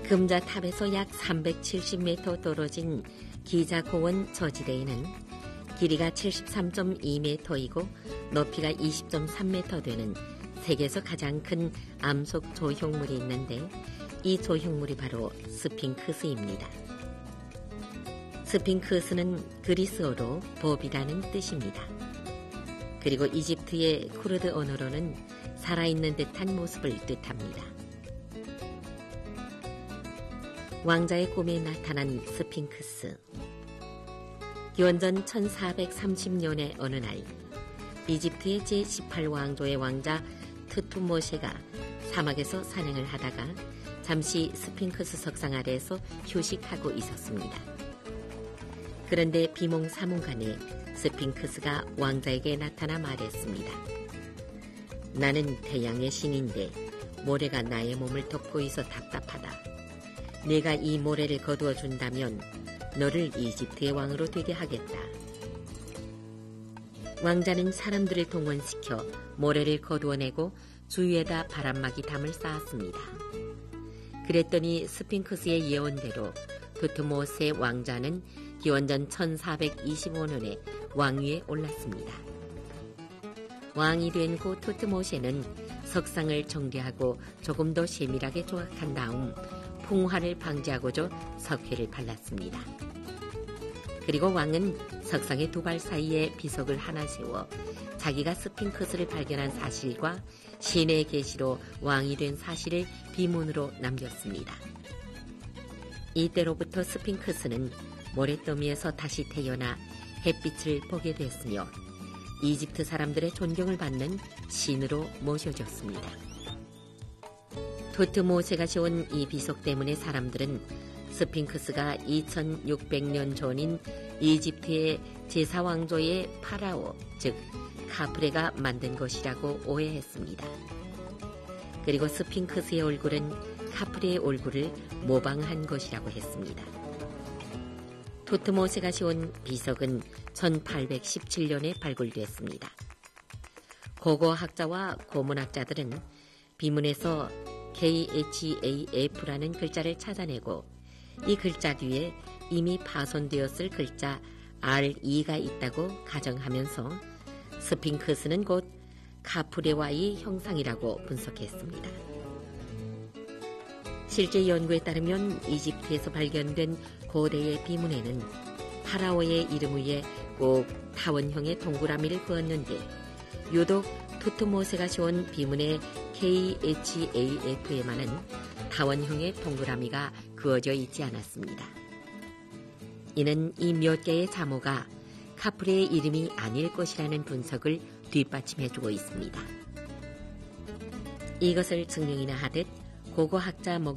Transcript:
금자탑에서 약 370m 떨어진 기자고원 저지대에는 길이가 73.2m이고 높이가 20.3m 되는 세계에서 가장 큰 암석 조형물이 있는데 이 조형물이 바로 스핑크스입니다. 스핑크스는 그리스어로 법이라는 뜻입니다. 그리고 이집트의 쿠르드 언어로는 살아있는 듯한 모습을 뜻합니다. 왕자의 꿈에 나타난 스핑크스. 기원전 1430년의 어느 날 이집트의 제18왕조의 왕자 트투모세가 사막에서 산행을 하다가 잠시 스핑크스 석상 아래에서 휴식하고 있었습니다. 그런데 비몽사몽간에 스핑크스가 왕자에게 나타나 말했습니다. 나는 태양의 신인데 모래가 나의 몸을 덮고 있어 답답하다. 내가 이 모래를 거두어 준다면 너를 이집트의 왕으로 되게 하겠다. 왕자는 사람들을 동원시켜 모래를 거두어내고 주위에다 바람막이 담을 쌓았습니다. 그랬더니 스핑크스의 예언대로 투트모세 왕자는 기원전 1425년에 왕위에 올랐습니다. 왕이 된 후 투트모세는 석상을 정리하고 조금 더 세밀하게 조각한 다음 풍화를 방지하고자 석회를 발랐습니다. 그리고 왕은 석상의 두 발 사이에 비석을 하나 세워 자기가 스핑크스를 발견한 사실과 신의 계시로 왕이 된 사실을 비문으로 남겼습니다. 이때로부터 스핑크스는 모래더미에서 다시 태어나 햇빛을 보게 됐으며 이집트 사람들의 존경을 받는 신으로 모셔졌습니다. 투트모세가 세운 이 비석 때문에 사람들은 스핑크스가 2600년 전인 이집트의 제사왕조의 파라오, 즉 카프레가 만든 것이라고 오해했습니다. 그리고 스핑크스의 얼굴은 카프레의 얼굴을 모방한 것이라고 했습니다. 투트모세가 세운 비석은 1817년에 발굴됐습니다. 고고학자와 고문학자들은 비문에서 KHAF라는 글자를 찾아내고 이 글자 뒤에 이미 파손되었을 글자 RE가 있다고 가정하면서 스핑크스는 곧 카프레와의 형상이라고 분석했습니다. 실제 연구에 따르면 이집트에서 발견된 고대의 비문에는 파라오의 이름 위에 꼭 타원형의 동그라미를 그었는데 유독 투트모세가 세운 비문의 KHAF에만은 타원형의 동그라미가 그어져 있지 않았습니다. 이는 이 몇 개의 자모가 카프레의 이름이 아닐 것이라는 분석을 뒷받침해주고 있습니다. 이것을 증명이나 하듯 고고학자